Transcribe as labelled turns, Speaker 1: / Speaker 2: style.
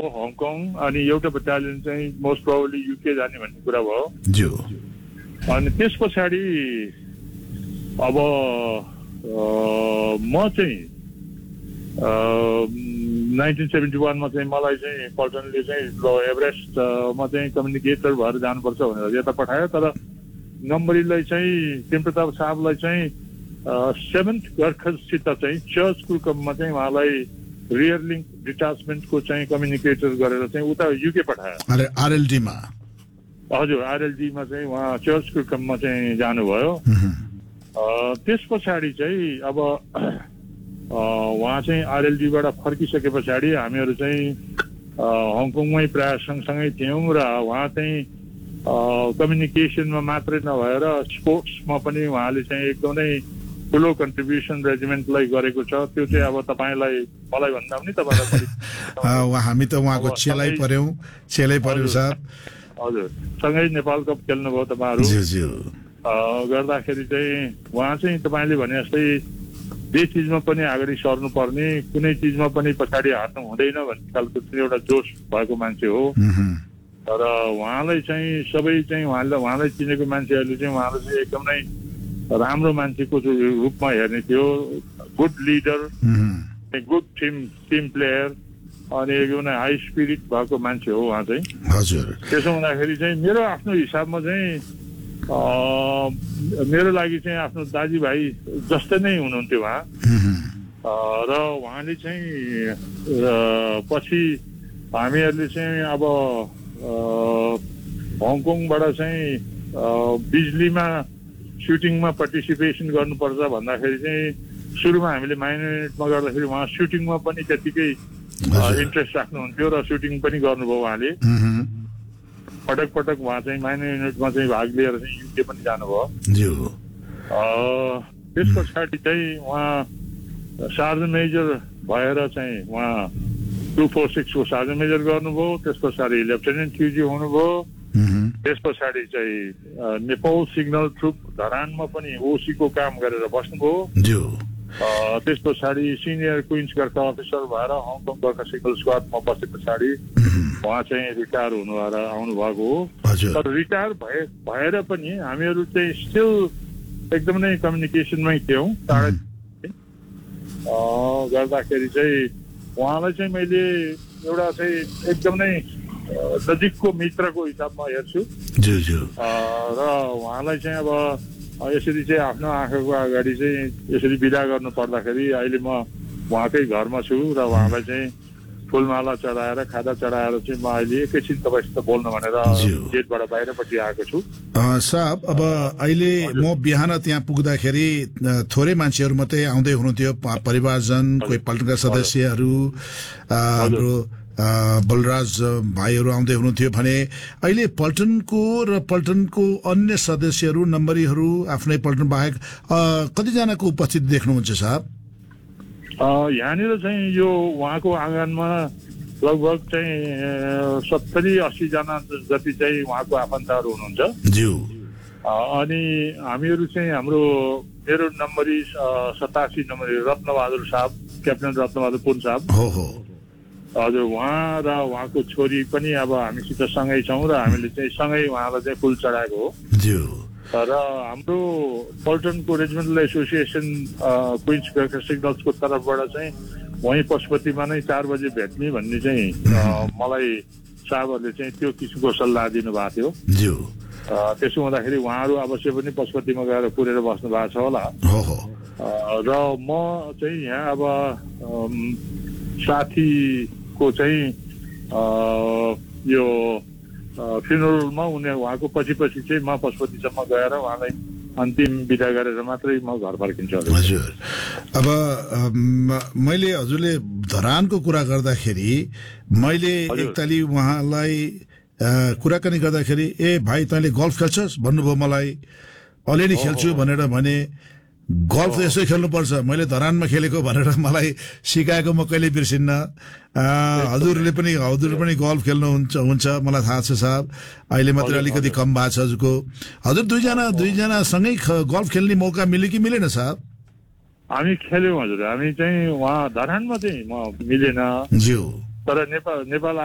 Speaker 1: Hong Kong अनि एउटा battalion चाहिँ मोस्ट प्रोबेबली युके जाने भन्ने कुरा भयो
Speaker 2: ज्यू
Speaker 1: अनि त्यस पछाडि अब म चाहिँ 1971 मा चाहिँ मलाई चाहिँ पल्टनले चाहिँ ल एभरेस्टमा चाहिँ कम्युनिकेटर भएर जानुपर्छ भनेर यता पठायो तर नम्बरीलाई चाहिँ टेम्प्रताप साहबलाई चाहिँ 7th गर्खसित चाहिँ चर्च कुलकममा चाहिँ उहाँलाई रियर लिङ्क डिटाचमेन्टको चाहिँ कम्युनिकेटर गरेर चाहिँ उता युके पठायो
Speaker 2: आरएलडीमा
Speaker 1: हजुर आरएलडीमा चाहिँ उहाँ चर्च कुलकममा चाहिँ जानुभयो त्यस पछाडि चाहिँ अब उहाँ चाहिँ आरएलडीबाट फर्किसके पछाडि हामीहरू चाहिँ हङकङमै प्रायः सँगसँगै थियौँ र उहाँ चाहिँ कम्युनिकेसनमा मात्रै नभएर स्पोर्ट्समा पनि उहाँले चाहिँ एकदमै ठुलो कन्ट्रिब्युसन रेजिमेन्टलाई गरेको छ त्यो चाहिँ अब तपाईँलाई मलाई भन्दा पनि तपाईँलाई
Speaker 2: हामी त उहाँको चेलै पर्यौँ साहब
Speaker 1: हजुर सँगै नेपाल कप खेल्नुभयो तपाईँहरू गर्दाखेरि चाहिँ उहाँ चाहिँ तपाईँले भने जस्तै जे चिजमा पनि अगाडि सर्नुपर्ने कुनै चिजमा पनि पछाडि हाट्नु हुँदैन भन्ने खालको एउटा जोस भएको मान्छे हो तर उहाँलाई चाहिँ सबै चाहिँ उहाँलाई चिनेको मान्छेहरूले चाहिँ उहाँलाई चाहिँ एकदमै राम्रो मान्छेको रूपमा हेर्ने थियो good leader good team player अनि एकदमै हाई स्पिरिट भएको मान्छे हो उहाँ चाहिँ
Speaker 2: हजुर
Speaker 1: त्यसो हुँदाखेरि चाहिँ मेरो आफ्नो हिसाबमा चाहिँ मेरो लागि चाहिँ आफ्नो दाजुभाइ जस्तै नै हुनुहुन्थ्यो उहाँ र उहाँले चाहिँ पछि हामीहरूले चाहिँ अब हङकङबाट चाहिँ बिजलीमा सुटिङमा पार्टिसिपेसन गर्नुपर्छ भन्दाखेरि चाहिँ सुरुमा हामीले माइनर युनिटमा गर्दाखेरि उहाँ सुटिङमा पनि त्यतिकै इन्ट्रेस्ट राख्नुहुन्थ्यो र सुटिङ पनि गर्नुभयो उहाँले पटक पटक उहाँ चाहिँ माइनर युनिटमा चाहिँ भाग लिएर चाहिँ युके पनि जानुभयो त्यस पछाडि चाहिँ उहाँ सार्जन मेजर भएर चाहिँ उहाँ 246 को सार्जन मेजर गर्नुभयो त्यस पछाडि लेफ्टिनेन्ट क्युजी हुनुभयो त्यस पछाडि चाहिँ नेपाल सिग्नल ट्रुप धरानमा पनि ओसीको काम गरेर बस्नुभयो त्यस पछाडि सिनियर क्विन्स गोर्खा अफिसर भएर हङकङ गोर्खा सिग्नल स्क्वाडमा बसे पछाडि उहाँ चाहिँ रिटायर हुनु भएर आउनु भएको हो तर रिटायर भएर पनि हामीहरू चाहिँ स्टिल एकदमै कम्युनिकेसनमै थियौँ टाढा गर्दाखेरि चाहिँ उहाँलाई चाहिँ मैले एउटा चाहिँ एकदमै नजिकको मित्रको हिसाबमा हेर्छु र उहाँलाई चाहिँ अब यसरी चाहिँ आफ्नो आँखाको अगाडि चाहिँ यसरी बिदा गर्नु पर्दाखेरि अहिले म उहाँकै घरमा छु र उहाँलाई चाहिँ फुलमाला चढाएर खादा चढाएर चाहिँ म अहिले एकैछिन तपाईँसित बोल्न भनेर गेटबाट बाहिरपट्टि आएको छु
Speaker 2: साहब अब अहिले म बिहान त्यहाँ पुग्दाखेरि थोरै मान्छेहरू मात्रै आउँदै हुनुहुन्थ्यो परिवारजन कोही पल्टनका सदस्यहरू हाम्रो बलराज भाइहरू आउँदै हुनुहुन्थ्यो भने अहिले पल्टनको अन्य सदस्यहरू नम्बरीहरू आफ्नै पल्टन बाहेक कतिजनाको उपस्थिति देख्नुहुन्छ साहब
Speaker 1: यहाँनिर चाहिँ यो उहाँको आँगनमा लगभग चाहिँ 70-80 जना जति चाहिँ उहाँको आफन्तहरू हुनुहुन्छ अनि हामीहरू चाहिँ हाम्रो मेरो नम्बरी 87 नम्बरी रत्नबहादुर साहब क्याप्टन रत्नबहादुर पुन साहब हजुर उहाँ र उहाँको छोरी पनि अब हामीसित सँगै छौँ र हामीले चाहिँ सँगै उहाँलाई चाहिँ फुल चढाएको हो र हाम्रो पल्टनको रेजिमेन्टल एसोसिएसन क्विन्स गोर्खा सिग्नल्सको तर्फबाट चाहिँ वहीँ पशुपतिमा नै 4 बजे भेट्ने भन्ने चाहिँ मलाई साहबहरूले चाहिँ त्यो किसिमको सल्लाह दिनुभएको थियो त्यसो हुँदाखेरि उहाँहरू अवश्य पनि पशुपतिमा गएर पुरेर बस्नु भएको छ होला र म चाहिँ यहाँ अब साथीको चाहिँ यो फ्युनरलमा उहाँको पछि चाहिँ म पशुपतिसम्म गएर उहाँलाई अन्तिम बिदा गरेर मात्रै म घर फर्किन्छु
Speaker 2: हजुर अब मैले हजुरले धरानको कुरा गर्दाखेरि मैले एकताली उहाँलाई कुराकानी गर्दाखेरि ए भाइ तैँले गल्फ खेल्छस् भन्नुभयो मलाई अलिअलि खेल्छु भनेर भने गल्फ यसो खेल्नुपर्छ मैले धरानमा खेलेको भनेर मलाई सिकाएको म कहिले बिर्सिन्न हजुर पनि गल्फ खेल्नुहुन्छ मलाई थाहा छ साहब अहिले मात्र अलिकति कम भएको छ हजुरको हजुर दुईजना सँगै गल्फ खेल्ने मौका मिल्यो कि मिलेन साहब
Speaker 1: हामी खेल्यौँ हजुर हामी चाहिँ वहाँ धरानमा चाहिँ म मिलेन तर नेपाल